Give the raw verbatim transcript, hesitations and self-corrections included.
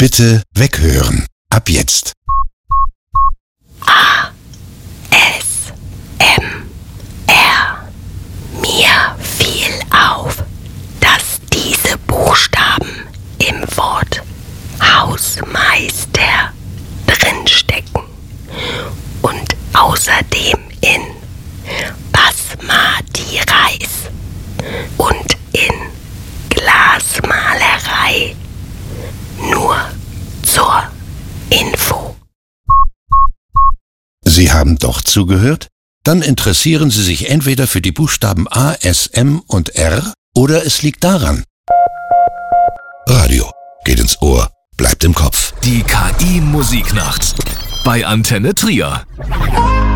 Bitte weghören. Ab jetzt. A, S, M, R. Mir fiel auf, dass diese Buchstaben im Wort Hausmeister drinstecken und außerdem in Basmati Reis und in Glasmalerei. Nur zur Info. Sie haben doch zugehört? Dann interessieren Sie sich entweder für die Buchstaben A, S, M und R oder es liegt daran. Radio geht ins Ohr, bleibt im Kopf. Die K I-Musiknacht bei Antenne Trier.